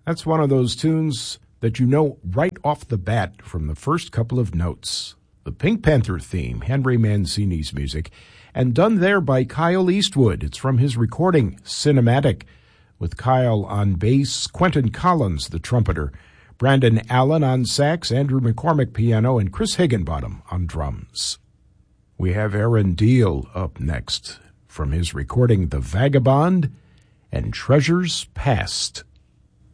That's one of those tunes that you know right off the bat from the first couple of notes. The Pink Panther theme, Henry Mancini's music, and done there by Kyle Eastwood. It's from his recording, Cinematic, with Kyle on bass, Quentin Collins, the trumpeter, Brandon Allen on sax, Andrew McCormick piano, and Chris Higginbottom on drums. We have Aaron Deal up next from his recording The Vagabond and Treasures Past.